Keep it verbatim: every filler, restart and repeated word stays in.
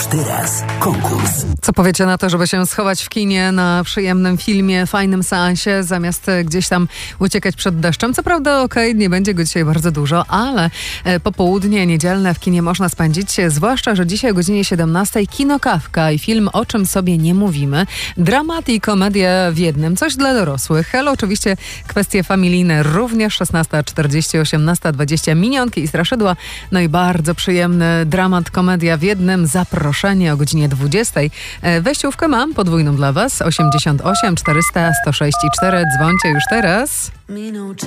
teraz konkurs. Co powiecie na to, żeby się schować w kinie na przyjemnym filmie, fajnym seansie, zamiast gdzieś tam uciekać przed deszczem? Co prawda, okej, okay, nie będzie go dzisiaj bardzo dużo, ale popołudnie niedzielne w kinie można spędzić, zwłaszcza, że dzisiaj o godzinie siedemnastej Kino Kawka i film O czym sobie nie mówimy. Dramat i komedia w jednym. Coś dla dorosłych, ale oczywiście kwestie familijne również. szesnasta czterdzieści, osiemnasta dwadzieścia, minionki i straszydła. No i bardzo przyjemny dramat, komedia w jednym. Zaproszenie o godzinie dwudziestej. Wejściówkę mam podwójną dla Was. osiemdziesiąt osiem czterysta sto sześć cztery. Dzwońcie już teraz.